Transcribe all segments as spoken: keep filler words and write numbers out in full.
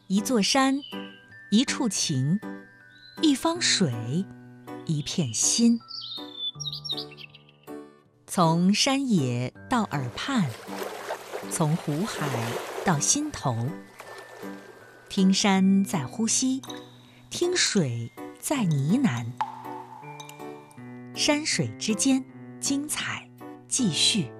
一座山，一处情，一方水，一片心。从山野到耳畔，从湖海到心头，听山在呼吸，听水在呢喃。山水之间，精彩继续。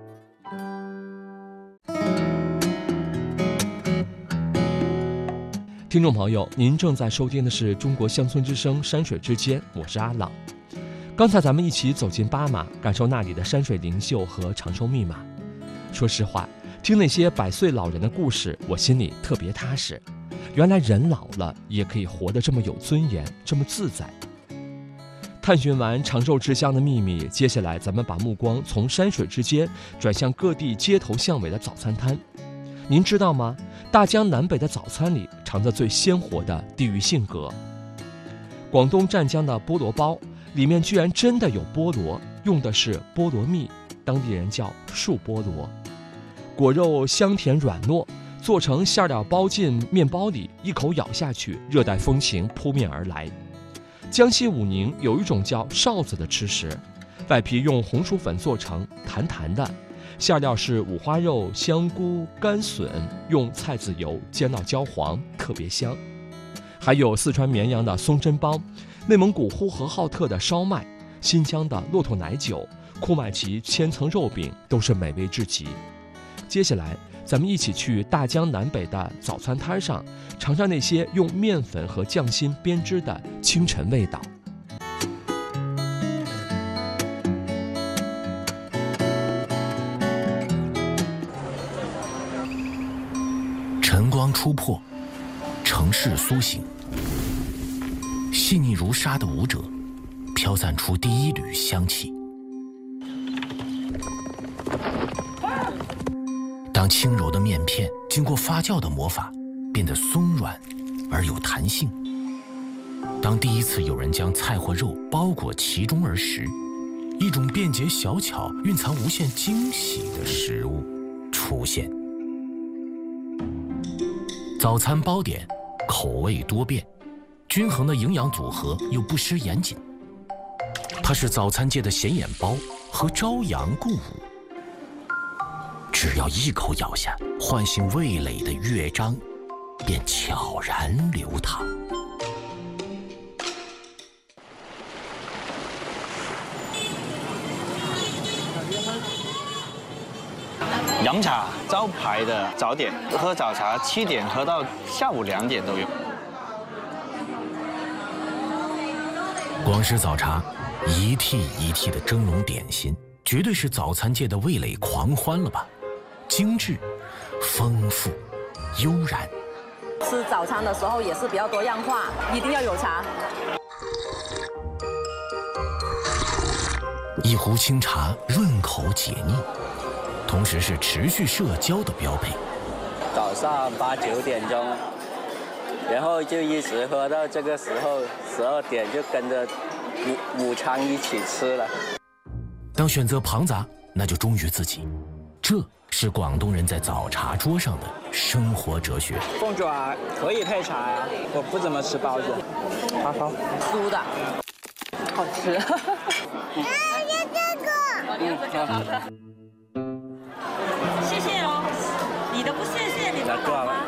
听众朋友，您正在收听的是中国乡村之声山水之间，我是阿朗。刚才咱们一起走进巴马，感受那里的山水灵秀和长寿密码。说实话，听那些百岁老人的故事，我心里特别踏实。原来人老了也可以活得这么有尊严，这么自在。探寻完长寿之乡的秘密，接下来咱们把目光从山水之间转向各地街头巷尾的早餐摊。您知道吗？大江南北的早餐里藏着最鲜活的地域性格。广东湛江的菠萝包里面居然真的有菠萝，用的是菠萝蜜，当地人叫树菠萝。果肉香甜软糯，做成馅料包进面包里，一口咬下去，热带风情扑面而来。江西武宁有一种叫哨子的吃食，外皮用红薯粉做成，弹弹的，馅料是五花肉、香菇、干笋，用菜籽油煎到焦黄，特别香。还有四川绵阳的松针包，内蒙古呼和浩特的烧麦，新疆的骆驼奶酒，库麦奇千层肉饼，都是美味至极。接下来咱们一起去大江南北的早餐摊上，尝尝那些用面粉和匠心编织的清晨味道。 晨光初破，城市苏醒，细腻如纱的舞者飘散出第一缕香气。当轻柔的面片经过发酵的磨法，变得松软而有弹性。当第一次有人将菜或肉包裹其中而食，一种便捷小巧、蕴藏无限惊喜的食物出现。早餐包点口味多变，均衡的营养组合又不失严谨。它是早餐界的显眼包和朝阳共舞。只要一口咬下，唤醒味蕾的乐章便悄然流淌。 洋茶招牌的早点，喝早茶七点喝到下午两点都有。 光是早茶，一屉一屉的蒸笼点心，绝对是早餐界的味蕾狂欢了吧？精致、丰富、悠然。 吃早餐的时候也是比较多样化，一定要有茶。 一壶清茶润口解腻，同时是持续社交的标配。 早上八九点钟，然后就一直喝到这个时候，十二点就跟着午午餐一起吃了。 当选择庞杂，那就忠于自己。这是广东人在早茶桌上的生活哲学。 凤爪可以配茶呀，我不怎么吃包子。好好， 酥的，好吃。 啊，要这个。 嗯，好。 谢谢哦，你的不谢谢，你的好吗？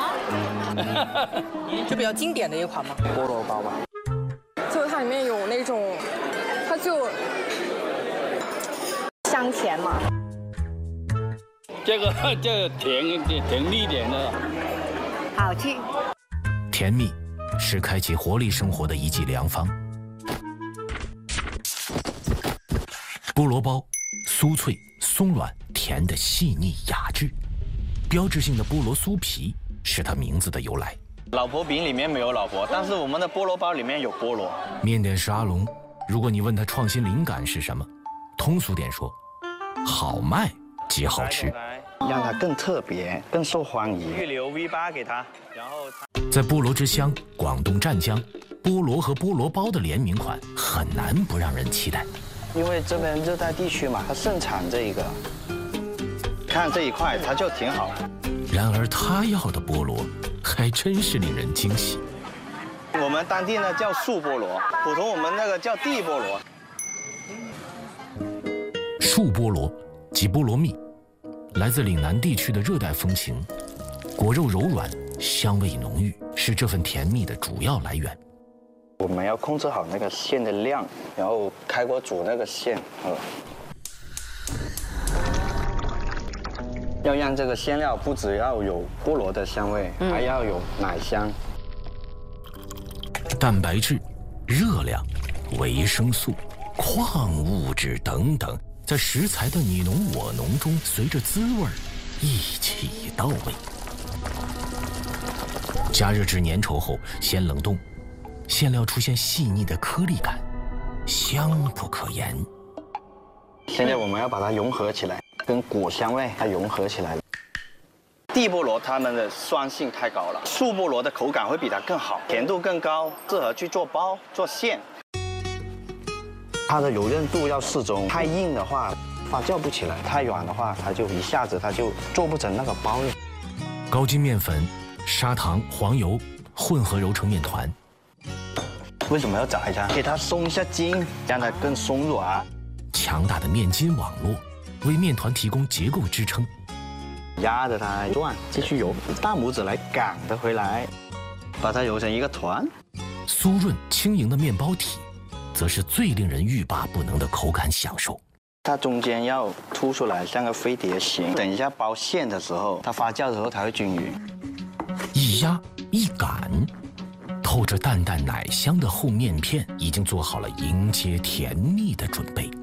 啊， 就比较经典的一款嘛。 菠萝包吧。 就它里面有那种，它就香甜嘛。 这个这甜甜蜜点的， 好吃。 甜蜜是开启活力生活的一剂良方。菠萝包，酥脆、松软、甜的细腻雅致。标志性的菠萝酥皮是它名字的由来。 老婆饼里面没有老婆，但是我们的菠萝包里面有菠萝。 面点师阿龙，如果你问他创新灵感是什么，通俗点说，好卖即好吃。 让它更特别，更受欢迎。预留 V 八给他，然后在菠萝之乡广东湛江，菠萝和菠萝包的联名款很难不让人期待。 因为这边热带地区嘛，它盛产这一个，看这一块它就挺好。 然而他要的菠萝还真是令人惊喜。 我们当地呢叫树菠萝，普通我们那个叫地菠萝。 树菠萝即菠萝蜜，来自岭南地区的热带风情，果肉柔软，香味浓郁，是这份甜蜜的主要来源。 我们要控制好那个馅的量，然后开锅煮那个馅，呃，要让这个馅料不只要有菠萝的香味，嗯、还要有奶香。 蛋白质、热量、维生素、矿物质等等，在食材的你侬我侬中，随着滋味一起到位。加热至粘稠后，先冷冻，馅料出现细腻的颗粒感，香不可言。 现在我们要把它融合起来，跟果香味它融合起来了。地菠萝它们的酸性太高了，树菠萝的口感会比它更好，甜度更高，适合去做包、做馅。它的柔韧度要适中，太硬的话发酵不起来，太软的话它就一下子它就做不成那个包了。 高筋面粉、砂糖、黄油混合揉成面团。 为什么要炸一下？给它松一下筋，让它更松软。 强大的面筋网络为面团提供结构支撑。 压着它转，继续揉，大拇指来赶的回来，把它揉成一个团。 酥润轻盈的面包体，则是最令人欲罢不能的口感享受。 它中间要凸出来，像个飞碟形。等一下包馅的时候，它发酵的时候才会均匀。 一压一擀，透着淡淡奶香的厚面片已经做好了迎接甜蜜的准备。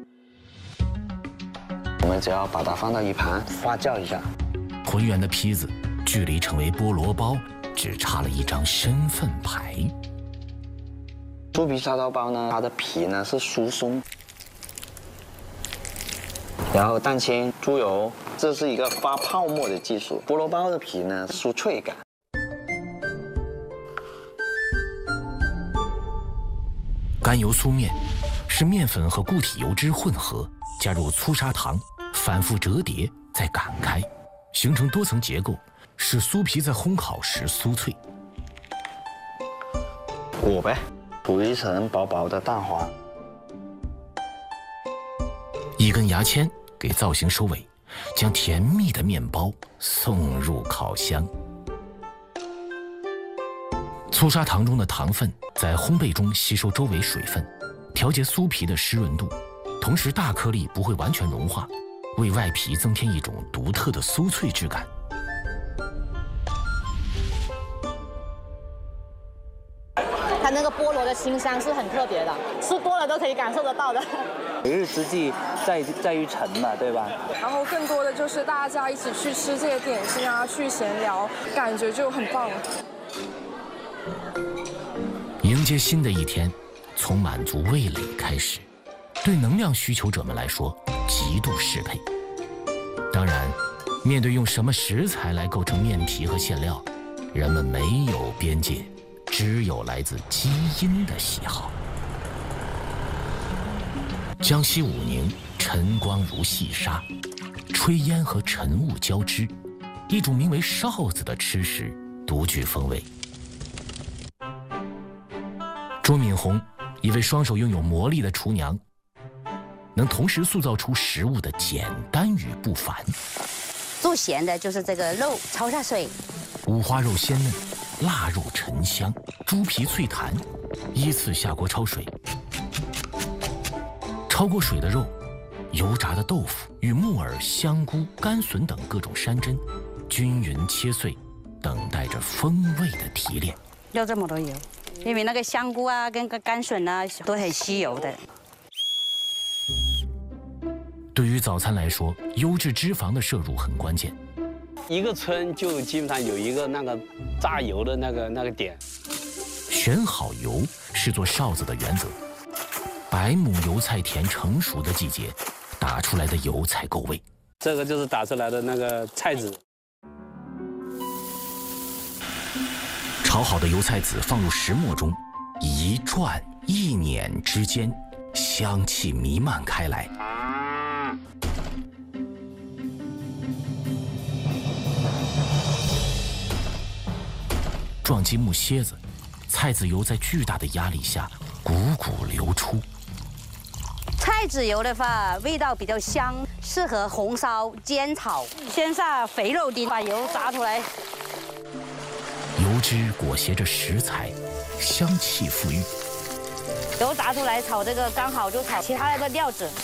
我们只要把它放到一旁发酵一下。 浑圆的坯子距离成为菠萝包只差了一张身份牌。 酥皮沙刀包呢，它的皮呢是酥松，然后蛋清、猪油，这是一个发泡沫的技术。菠萝包的皮呢酥脆感。 干油酥面是面粉和固体油脂混合，加入粗砂糖，反复折叠，再擀开，形成多层结构，使酥皮在烘烤时酥脆。 裹呗，涂一层薄薄的蛋黄， 一根牙签给造型收尾，将甜蜜的面包送入烤箱。粗砂糖中的糖分在烘焙中吸收周围水分，调节酥皮的湿润度，同时大颗粒不会完全融化，为外皮增添一种独特的酥脆质感。 它那个菠萝的清香是很特别的，吃多了都可以感受得到的。 每日之计在在于晨嘛，对吧？ 然后更多的就是大家一起去吃这些点心啊，去闲聊，感觉就很棒。 迎接新的一天，从满足味蕾开始，对能量需求者们来说极度适配。当然，面对用什么食材来构成面皮和馅料，人们没有边界，只有来自基因的喜好。江西武宁晨光如细沙，炊烟和晨雾交织，一种名为哨子的吃食独具风味。周敏红，一位双手拥有魔力的厨娘，能同时塑造出食物的简单与不凡。 做咸的就是这个肉焯下水， 五花肉鲜嫩，腊肉沉香，猪皮脆弹，依次下锅焯水。焯过水的肉，油炸的豆腐与木耳、香菇、甘笋等各种山珍，均匀切碎，等待着风味的提炼。 要这么多油，因为那个香菇啊跟个甘笋啊都很吸油的。 对于早餐来说，优质脂肪的摄入很关键。 一个村就基本上有一个那个榨油的那个那个点。 选好油是做哨子的原则。白母油菜田成熟的季节，打出来的油才够味。 这个就是打出来的那个菜籽。 炒好的油菜籽放入石磨中，一转一捻之间，香气弥漫开来。 撞击木楔子，菜籽油在巨大的压力下汩汩流出。 菜籽油的话，味道比较香，适合红烧、煎炒。先下肥肉丁，把油炸出来， 油脂裹挟着食材，香气馥郁。 油炸出来炒这个，刚好就炒其他的料子。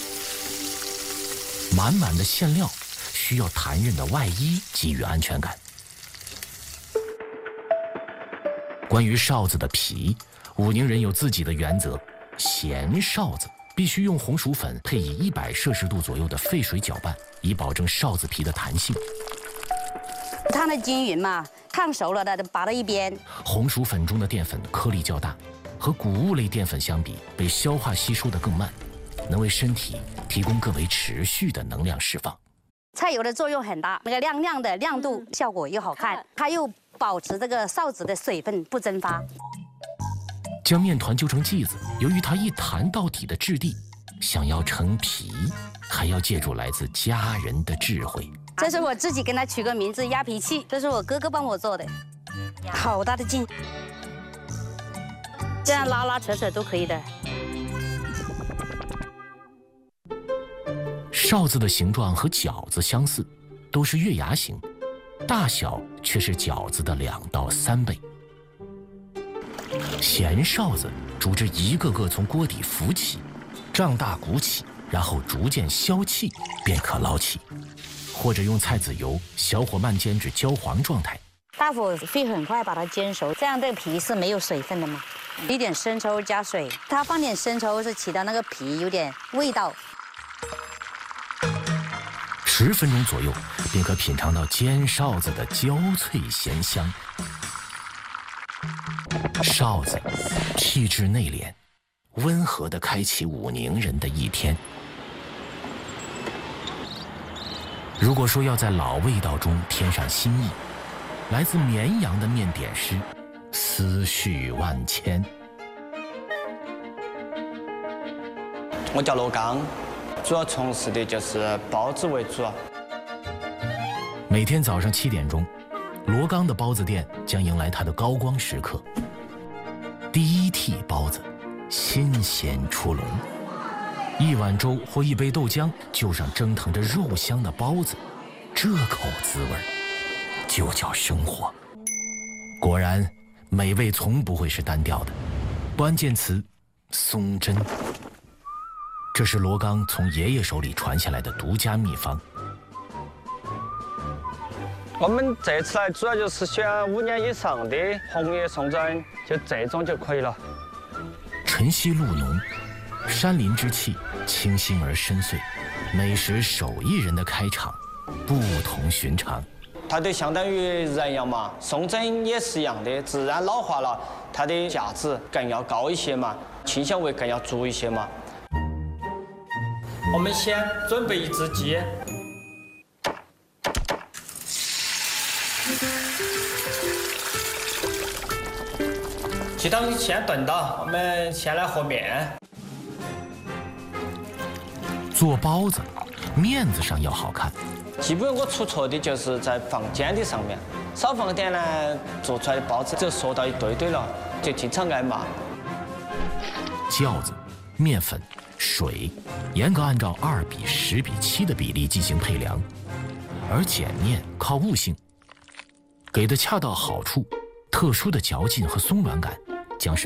满满的馅料需要弹韧的外衣给予安全感。关于臊子的皮，武宁人有自己的原则：咸臊子必须用红薯粉配以一百摄氏度左右的沸水搅拌，以保证臊子皮的弹性。 烫的均匀嘛，烫熟了的拔到一边。 红薯粉中的淀粉颗粒较大，和谷物类淀粉相比，被消化吸收得更慢，能为身体提供更为持续的能量释放。 菜油的作用很大，那个亮亮的亮度效果又好看，它又保持这个臊子的水分不蒸发。 将面团揪成剂子，由于它一弹到底的质地，想要成皮，还要借助来自家人的智慧。 这是我自己给它取个名字，压皮器，这是我哥哥帮我做的，好大的劲，这样拉拉扯扯都可以的。 臊子的形状和饺子相似，都是月牙形，大小却是饺子的两到三倍。咸臊子煮至一个个从锅底浮起，胀大鼓起，然后逐渐消气，便可捞起。或者用菜籽油小火慢煎至焦黄状态。 大火会很快把它煎熟，这样这个皮是没有水分的嘛。一点生抽加水，它放点生抽是起到那个皮有点味道。 十分钟左右，便可品尝到煎臊子的焦脆咸香。臊子气质内敛，温和地开启武宁人的一天。如果说要在老味道中添上新意，来自绵阳的面点师思绪万千。 我叫罗刚，主要从事的就是包子为主。 每天早上七点钟，罗刚的包子店将迎来它的高光时刻。第一屉包子，新鲜出笼。一碗粥或一杯豆浆，就上蒸腾着肉香的包子，这口滋味就叫生活。果然，美味从不会是单调的。关键词：松针。这是罗刚从爷爷手里传下来的独家秘方。 我们这次来主要就是选五年以上的红叶松针，就这种就可以了。 晨曦露浓，山林之气清新而深邃，美食手艺人的开场不同寻常。 它就相当于人一样嘛，松针也是一样的，自然老化了，它的价值更要高一些嘛，清香味更要足一些嘛。我们先准备一只鸡。鸡汤先炖到，我们先来和面。 做包子，面子上要好看。 基本我出错的就是在放煎的上面，少放点呢，做出来的包子就缩到一堆堆了，就经常挨骂。 酵子、面粉、水，严格按照二比十比七的比例进行配量，而碱面靠悟性，给的恰到好处，特殊的嚼劲和松软感